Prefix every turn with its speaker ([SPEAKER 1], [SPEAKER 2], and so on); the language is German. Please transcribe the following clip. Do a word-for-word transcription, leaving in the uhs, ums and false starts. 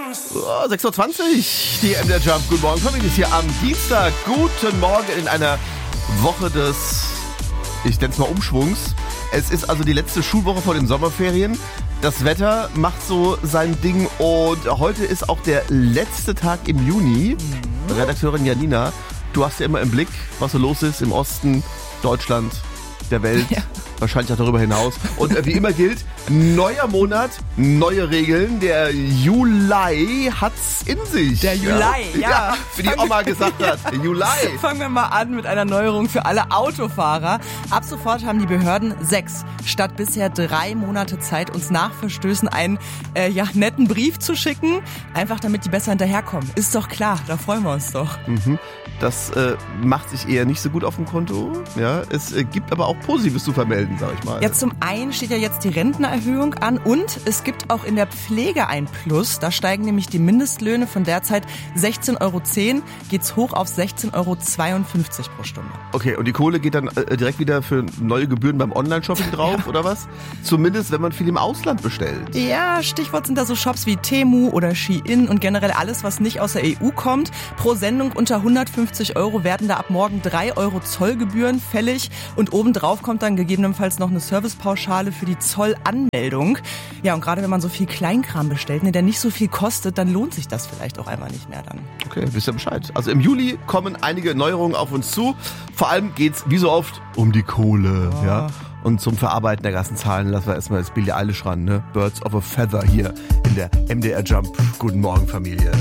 [SPEAKER 1] Oh, sechs Uhr zwanzig, die M D R Jump. Guten Morgen, Familie ist hier am Dienstag. Guten Morgen in einer Woche des, ich nenne es mal Umschwungs. Es ist also die letzte Schulwoche vor den Sommerferien. Das Wetter macht so sein Ding und heute ist auch der letzte Tag im Juni. Mhm. Redakteurin Janina, du hast ja immer im Blick, was so los ist im Osten, Deutschland, der Welt. Ja. Wahrscheinlich auch darüber hinaus. Und äh, wie immer gilt, neuer Monat, neue Regeln. Der Juli hat's in sich.
[SPEAKER 2] Der Juli, ja. ja.
[SPEAKER 1] ja wie die Oma gesagt hat, der Juli.
[SPEAKER 2] Fangen wir mal an mit einer Neuerung für alle Autofahrer. Ab sofort haben die Behörden sechs statt bisher drei Monate Zeit, uns nach Verstößen einen äh, ja, netten Brief zu schicken. Einfach damit die besser hinterherkommen. Ist doch klar, da freuen wir uns doch.
[SPEAKER 1] Mhm. Das äh, macht sich eher nicht so gut auf dem Konto. Ja, es äh, gibt aber auch Positives zu vermelden, sag ich mal.
[SPEAKER 2] Ja, zum einen steht ja jetzt die Rentenerhöhung an und es gibt auch in der Pflege ein Plus. Da steigen nämlich die Mindestlöhne von derzeit sechzehn Euro zehn, geht's hoch auf sechzehn Euro zweiundfünfzig pro Stunde.
[SPEAKER 1] Okay, und die Kohle geht dann äh, direkt wieder für neue Gebühren beim Online-Shopping drauf, ja. oder was? Zumindest, wenn man viel im Ausland bestellt.
[SPEAKER 2] Ja, Stichwort sind da so Shops wie Temu oder Shein und generell alles, was nicht aus der E U kommt. Pro Sendung unter hundertfünfzig Euro werden da ab morgen drei Euro Zollgebühren fällig und obendrauf kommt dann gegebenenfalls noch eine Servicepauschale für die Zollanmeldung. Ja, und gerade wenn man so viel Kleinkram bestellt, ne, der nicht so viel kostet, dann lohnt sich das vielleicht auch einmal nicht mehr dann.
[SPEAKER 1] Okay, wisst ihr Bescheid. Also im Juli kommen einige Neuerungen auf uns zu. Vor allem geht's wie so oft um die Kohle, oh. ja. Und zum Verarbeiten der ganzen Zahlen lassen wir erstmal das Billie Eilish ran, ne? Birds of a Feather hier in der M D R Jump. Guten Morgen, Familie.